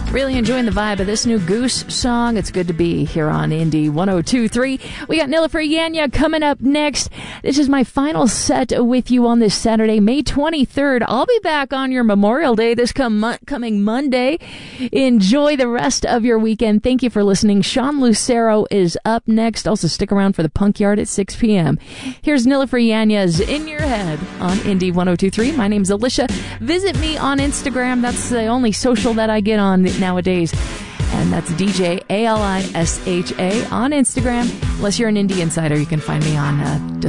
Really enjoying the vibe of this new Goose song. It's good to be here on Indie 102.3. We got Nilüfer Yanya coming up next. This is my final set with you on this Saturday, May 23rd. I'll be back on your Memorial Day this coming Monday. Enjoy the rest of your weekend. Thank you for listening. Sean Lucero is up next. Also stick around for the Punk Yard at 6 p.m. Here's Nilüfer Yanya's In Your Head on Indie 102.3. My name's Alicia. Visit me on Instagram. That's the only social that I get on nowadays, and that's DJ ALISHA on Instagram. Unless you're an indie insider, you can find me on